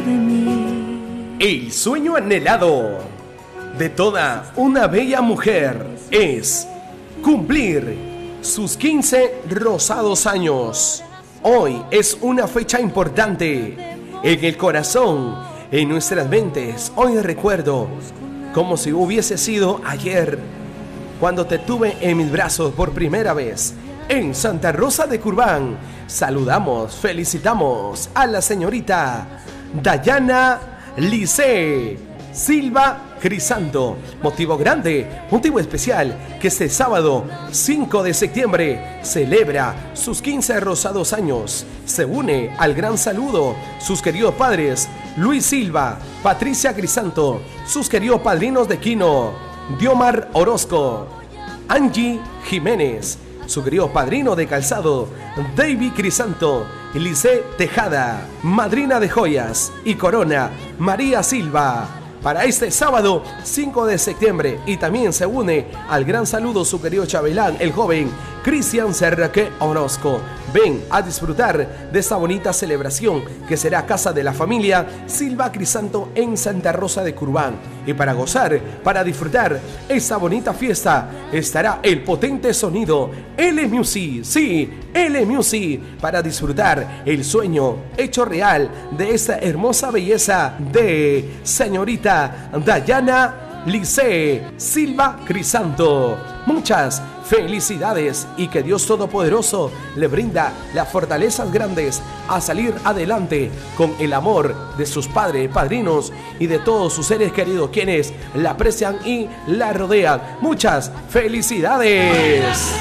de mí. El sueño anhelado de toda una bella mujer es cumplir sus 15 rosados años. Hoy es una fecha importante en el corazón, en nuestras mentes. Hoy recuerdo como si hubiese sido ayer, cuando te tuve en mis brazos por primera vez en Santa Rosa de Curbán. Saludamos, felicitamos a la señorita Dayana Lice Silva Crisanto. Motivo grande, motivo especial, que este sábado 5 de septiembre celebra sus 15 rosados años. Se une al gran saludo sus queridos padres Luis Silva, Patricia Crisanto, sus queridos padrinos de Quino, Diomar Orozco, Angie Jiménez, su querido padrino de calzado David Crisanto, Lice Tejada, madrina de joyas y corona María Silva. Para este sábado 5 de septiembre, y también se une al gran saludo su querido chabelán, el joven Cristian Serraque Orozco. Ven a disfrutar de esta bonita celebración que será casa de la familia Silva Crisanto en Santa Rosa de Curbán. Y para gozar, para disfrutar esta bonita fiesta, estará el potente sonido L Music, sí, L Music, para disfrutar el sueño hecho real de esta hermosa belleza de señorita Dayana Lice Silva Crisanto. Muchas felicidades y que Dios Todopoderoso le brinda las fortalezas grandes a salir adelante con el amor de sus padres, padrinos y de todos sus seres queridos, quienes la aprecian y la rodean. Muchas felicidades.